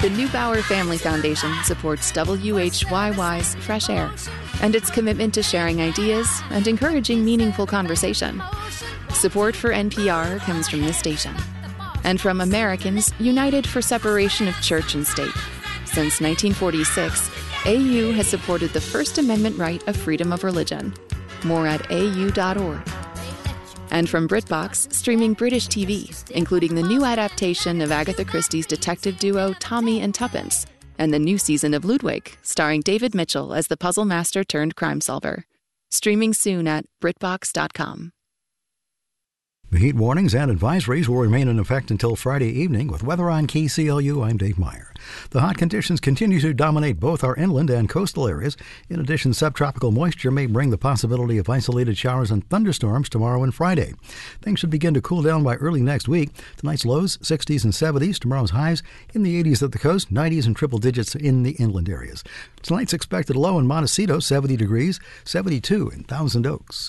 The Neubauer Family Foundation supports WHYY's Fresh Air and its commitment to sharing ideas and encouraging meaningful conversation. Support for NPR comes from this station and from Americans United for Separation of Church and State. Since 1946, AU has supported the First Amendment right of freedom of religion. More at au.org. And from BritBox, streaming British TV, including the new adaptation of Agatha Christie's detective duo Tommy and Tuppence, and the new season of Ludwig, starring David Mitchell as the puzzle master turned crime solver. Streaming soon at BritBox.com. The heat warnings and advisories will remain in effect until Friday evening. With weather on KCLU, I'm Dave Meyer. The hot conditions continue to dominate both our inland and coastal areas. In addition, subtropical moisture may bring the possibility of isolated showers and thunderstorms tomorrow and Friday. Things should begin to cool down by early next week. Tonight's lows, 60s and 70s. Tomorrow's highs in the 80s at the coast, 90s and triple digits in the inland areas. Tonight's expected low in Montecito, 70 degrees, 72 in Thousand Oaks.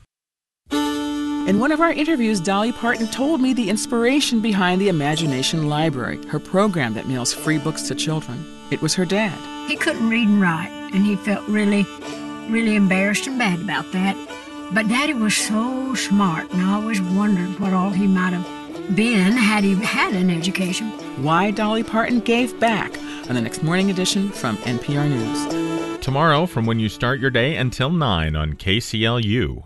In one of our interviews, Dolly Parton told me the inspiration behind the Imagination Library, her program that mails free books to children. It was her dad. He couldn't read and write, and he felt really, really embarrassed and bad about that. But Daddy was so smart, and I always wondered what all he might have been had he had an education. Why Dolly Parton gave back on the next morning edition from NPR News. Tomorrow from when you start your day until 9 on KCLU.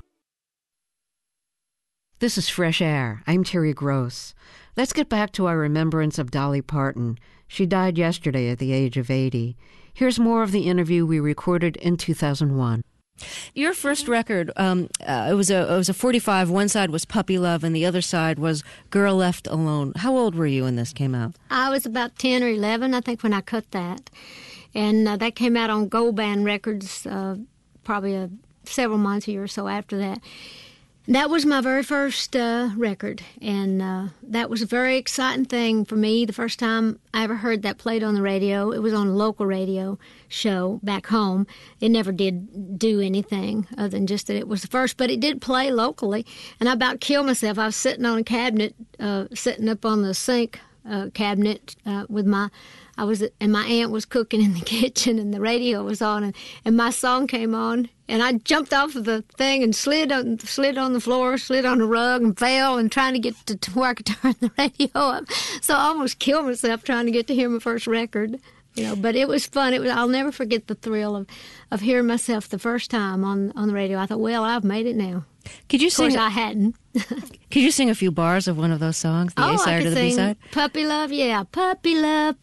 This is Fresh Air. I'm Terry Gross. Let's get back to our remembrance of Dolly Parton. She died yesterday at the age of 80. Here's more of the interview we recorded in 2001. Your first record, it was a 45. One side was Puppy Love, and the other side was Girl Left Alone. How old were you when this came out? I was about 10 or 11, I think, when I cut that. And that came out on Gold Band Records probably several months, a year or so after that. That was my very first record, and that was a very exciting thing for me. The first time I ever heard that played on the radio, it was on a local radio show back home. It never did do anything other than just that it was the first, but it did play locally, and I about killed myself. I was sitting on a cabinet, sitting up on the sink cabinet with my... and my aunt was cooking in the kitchen, and the radio was on, and my song came on, and I jumped off of the thing and slid on the floor, slid on the rug, and fell, and trying to get to where I could turn the radio up. So I almost killed myself trying to get to hear my first record. But it was fun. I'll never forget the thrill of hearing myself the first time on the radio. I thought, well, I've made it now. Could you sing? Of course, I hadn't. Could you sing a few bars of one of those songs, the A side or the B side? Puppy Love, yeah. Puppy love,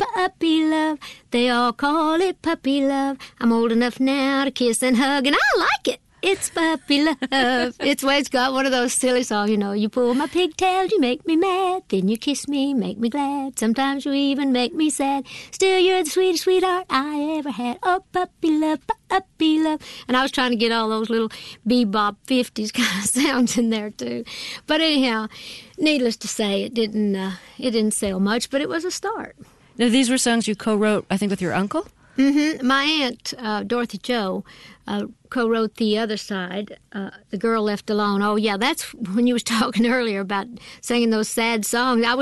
they all call it puppy love. I'm old enough now to kiss and hug, and I like it. It's puppy love. It's got one of those silly songs, You pull my pigtails, you make me mad. Then you kiss me, make me glad. Sometimes you even make me sad. Still, you're the sweetest sweetheart I ever had. Oh, puppy love, puppy love. And I was trying to get all those little bebop 50s kind of sounds in there, too. But anyhow, needless to say, it didn't sell much, but it was a start. Now, these were songs you co-wrote, I think, with your uncle? Mm-hmm. My aunt, Dorothy Jo, co-wrote the other side, The Girl Left Alone. Oh, yeah, that's when you was talking earlier about singing those sad songs.